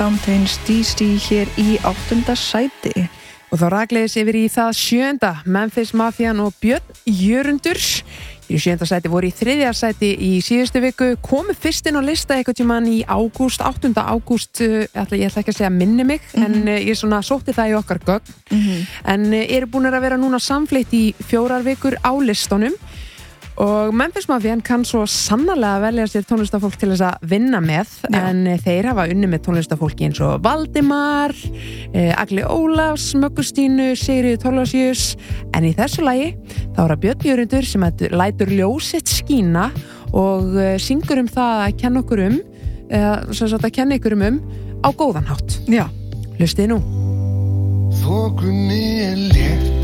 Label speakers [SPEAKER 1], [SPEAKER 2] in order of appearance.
[SPEAKER 1] Fountains DC hér í 8. sæti.
[SPEAKER 2] Og þá ragleiðis yfir í það 7. Memphis Mafian og Björn Jörundur. Í 7. sæti voru í 3. sæti í síðustu viku, komu fyrst inn á lista eitthvað tímann í ágúst, 8. ágúst, ég ætla ekki að segja minni mig, en ég svona sótti það í okkar gögn. En eru búinir að vera núna samfleytt í 4 vikur á listunum. Og Memphis Mafian kann svo sannarlega velja sér tónlistafólk til þess að vinna með, en þeir hafa unnið með tónlistafólki eins og Valdimar, Agli Ólafs, Möggustínu, Sigríður Thorlacius, en í þessu lagi þá er það Björn Jörundur sem lætur ljósitt skína og syngur það að kenna okkur að kenna ykkur á góðan hátt.
[SPEAKER 1] Já.
[SPEAKER 2] Hlustið nú.
[SPEAKER 3] Þokunni létt